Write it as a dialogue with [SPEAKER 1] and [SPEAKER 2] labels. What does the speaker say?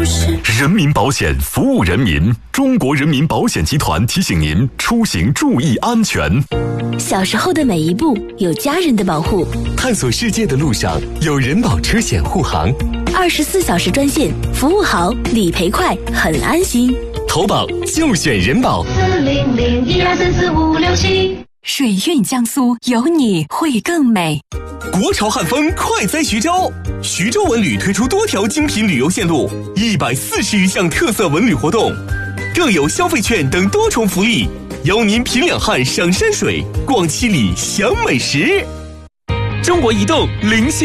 [SPEAKER 1] 是。
[SPEAKER 2] 人民保险服务人民，中国人民保险集团提醒您出行注意安全。
[SPEAKER 1] 小时候的每一步有家人的保护，
[SPEAKER 3] 探索世界的路上有人保车险护航
[SPEAKER 1] ，24小时专线，服务好，理赔快，很安心。
[SPEAKER 3] 投保就选人保
[SPEAKER 4] 400-1234-4567。
[SPEAKER 5] 水韵江苏，有你会更美。
[SPEAKER 3] 国潮汉风快哉徐州，徐州文旅推出多条精品旅游线路，140余项特色文旅活动，更有消费券等多重福利，邀您品两汉赏山水，逛七里享美食。中国移动零星